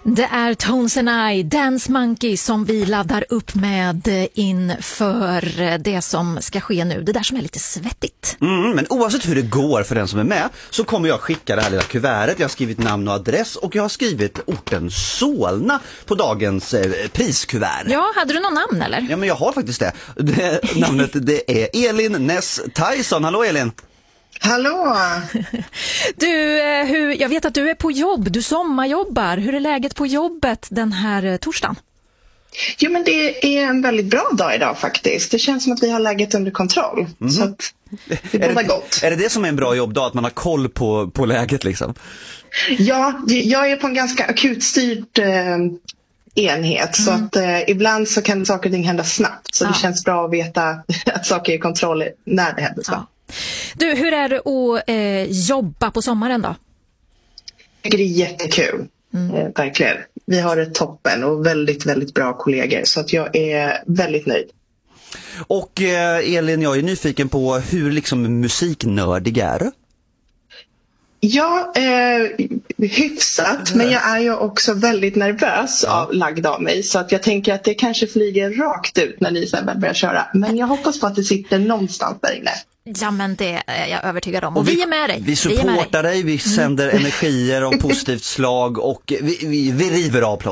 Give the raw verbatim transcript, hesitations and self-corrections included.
Det är Tones and I, Dance Monkey, som vi laddar upp med inför det som ska ske nu. Det där som är lite svettigt. Mm, men oavsett hur det går för den som är med så kommer jag skicka det här lilla kuvertet. Jag har skrivit namn och adress och jag har skrivit orten Solna på dagens eh, priskuvert. Ja, hade du någon namn eller? Ja, men jag har faktiskt det. det namnet det är Elin Ness Tyson. Hallå Elin! Hallå! Du, hur, jag vet att du är på jobb, du sommarjobbar. Hur är läget på jobbet den här torsdagen? Jo, men det är en väldigt bra dag idag faktiskt. Det känns som att vi har läget under kontroll. Mm. Så att det är, är det gott. Är det det som är en bra jobbdag, att man har koll på, på läget liksom? Ja, jag är på en ganska akutstyrt eh, enhet. Mm. Så att eh, ibland så kan saker och ting hända snabbt. Så ja. Det känns bra att veta att saker är i kontroll när det händer snabbt. Ja. Du, hur är det att eh, jobba på sommaren då? Jag tycker det är jättekul, mm. eh, verkligen. Vi har ett toppen och väldigt, väldigt bra kollegor, så att jag är väldigt nöjd. Och eh, Elin, jag är nyfiken på hur liksom musiknördig är du? Ja, eh, hyfsat, men jag är ju också väldigt nervös av lagd av mig, så att jag tänker att det kanske flyger rakt ut när ni sen börjar köra. Men jag hoppas på att det sitter någonstans där inne. Ja, men det är jag övertygad om. Och, och vi, vi är med dig. Vi supportar vi dig. dig, vi sänder mm. energier och positivt slag och vi, vi, vi river av plåt.